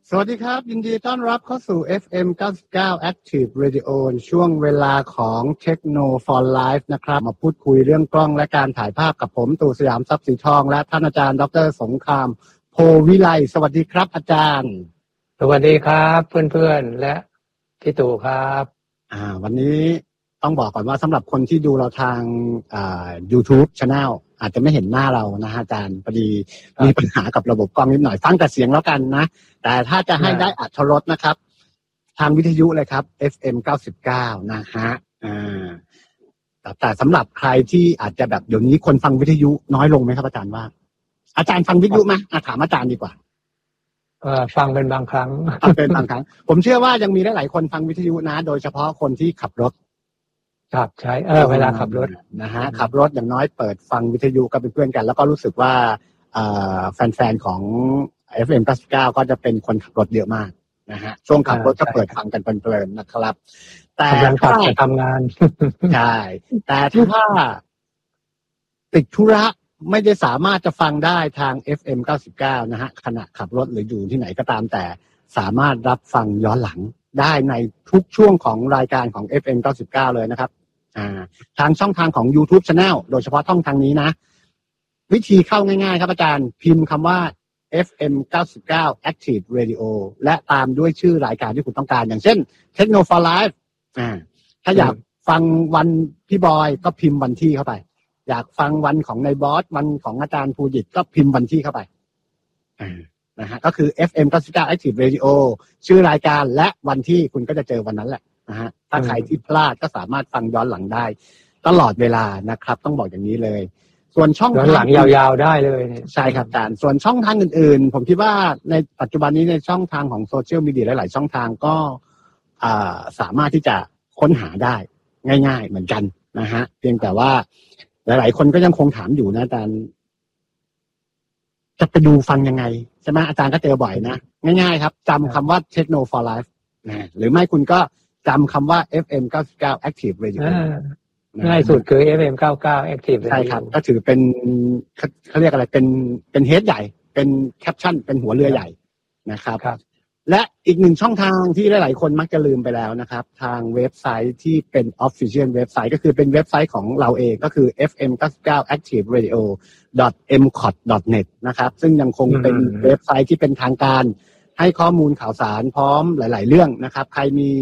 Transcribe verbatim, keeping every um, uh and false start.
สวัสดีครับยินดีต้อนรับเข้าสู่ เอฟ เอ็ม เก้าสิบเก้า Active Radio ช่วงเวลาของ Techno for Life นะครับมาพูดคุยเรื่องกล้องและการถ่ายภาพกับผมตู่สยามทรัพย์สีทองและท่านอาจารย์ดรสงครามโพวิไลสวัสดีครับอาจารย์สวัสดีครับเพื่อนๆและพี่ตู่ครับอ่าวันนี้ต้องบอกก่อนว่าสำหรับคนที่ดูเราทางอ่า YouTube Channel อาจจะไม่เห็นหน้าเรานะฮะอาจารย์พอดีมีปัญหากับระบบกล้องนิดหน่อยฟังแต่เสียงแล้วกันนะแต่ถ้าจะให้ได้อรรถรสนะครับทางวิทยุเลยครับ เอฟ เอ็ม เก้าสิบเก้า นะฮะอ่าแต่แต่สำหรับใครที่อาจจะแบบเดี๋ยวนี้คนฟังวิทยุน้อยลงไหมครับอาจารย์ว่าอาจารย์ฟังวิทยุไหมอ่ะถามอาจารย์ดีกว่าเออฟังเป็นบางครั้งเป็นบางครั้งผมเชื่อว่ายังมีหลายๆคนฟังวิทยุนะโดยเฉพาะคนที่ขับรถครับใช้เออเวลาขับรถนะฮะขับรถอย่างน้อยเปิดฟังวิทยุก็เป็นเพื่อนกันแล้วก็รู้สึกว่าเอ่อแฟนๆของ เอฟ เอ็ม เก้าสิบเก้า ก็จะเป็นคนขับรถเยอะมากนะฮะช่วงขับรถก็เปิดฟังกันเพลินๆนะครับแต่ถ้าจะทำงานใช่แต่ถ้าติดธุระไม่ได้สามารถจะฟังได้ทาง เอฟ เอ็ม เก้าสิบเก้า นะฮะขณะขับรถหรืออยู่ที่ไหนก็ตามแต่สามารถรับฟังย้อนหลังได้ในทุกช่วงของรายการของ เอฟ เอ็ม เก้าสิบเก้า เลยนะครับอ่าทางช่องทางของ YouTube Channel โดยเฉพาะช่องทางนี้นะวิธีเข้าง่ายๆครับอาจารย์พิมพ์คำว่า เอฟ เอ็ม เก้าสิบเก้า Active Radio และตามด้วยชื่อรายการที่คุณต้องการอย่างเช่น Techno for Life อ่าถ้าอยากฟังวันพี่บอยก็พิมพ์วันที่เข้าไปอยากฟังวันของนายบอสวันของอาจารย์ภูดิตก็พิมพ์วันที่เข้าไปอ่านะฮะก็คือ เอฟ เอ็ม เก้าสิบเก้า Active Radio ชื่อรายการและวันที่คุณก็จะเจอวันนั้นแหละนะฮะถ้าใครที่พลาดก็สามารถฟังย้อนหลังได้ตลอดเวลานะครับต้องบอกอย่างนี้เลยส่วนช่องย้อนหลังยาวๆได้เลยใช่ครับอาจารย์ส่วนช่องทางอื่นๆผมคิดว่าในปัจจุบันนี้ในช่องทางของโซเชียลมีเดียหลายๆช่องทางก็อ่าสามารถที่จะค้นหาได้ง่ายๆเหมือนกันนะฮะเพียงแต่ว่าหลายๆคนก็ยังคงถามอยู่นะอาจารย์จะไปดูฟังยังไงใช่ไหมอาจารย์ก็เจอบ่อยนะง่ายๆครับจำคำว่า Techno for Life นะหรือไม่คุณก็จำคำว่า เอฟ เอ็ม เก้าสิบเก้า Active Radio ง่ายสุดคือ เอฟ เอ็ม เก้าสิบเก้า Active Radio ใช่ครับก็ถือเป็นเขาเรียกอะไรเป็นเป็นเฮดใหญ่เป็นแคปชั่นเป็นหัวเรือใหญ่นะครับและอีกหนึ่งช่องทางที่หลายๆคนมักจะลืมไปแล้วนะครับทางเว็บไซต์ที่เป็น Official เว็บไซต์ก็คือเป็นเว็บไซต์ของเราเองก็คือ เอฟ เอ็ม เก้าสิบเก้า active radio dot m c o t dot net นะครับซึ่งยังคงเป็นเว็บไซต์ที่เป็นทางการให้ข้อมูลข่าวสารพร้อมหลายๆเรื่องนะครับใครมี